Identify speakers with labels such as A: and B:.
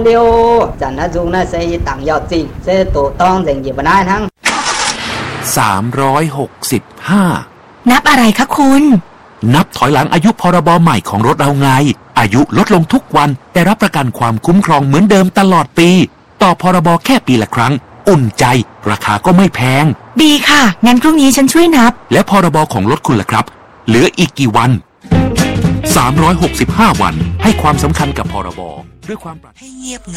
A: เลียวจันนะจุงนะเซตังยอดจริงเซโตต้องเร่งหยิบมาได้ทั้ง
B: 365นับอะไรคะคุณ
C: นับถอยหลังอายุพรบใหม่ของรถเราไงอายุลดลงทุกวันแต่รับประกันความคุ้มครองเหมือนเดิมตลอดปีต่อพรบแค่ปีละครั้งอุ่นใจราคาก็ไม่แพง
B: ดีค่ะงั้นพรุ่งนี้ฉันช่วยนับ
C: และพรบของรถคุณล่ะครับเหลืออีกกี่วัน365วันให้ความสำคัญกับพรบด้วยความให้เงียบ